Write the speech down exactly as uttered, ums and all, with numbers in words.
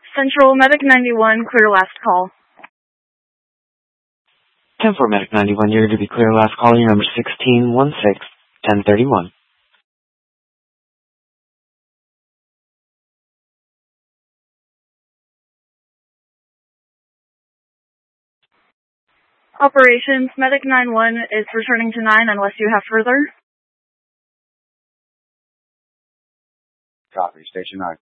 Central Medic ninety-one, clear last call. ten four Medic ninety-one, you're going to be clear last call. Your number sixteen one six ten thirty-one. Operations, Medic ninety-one is returning to nine unless you have further. Copy, Station nine.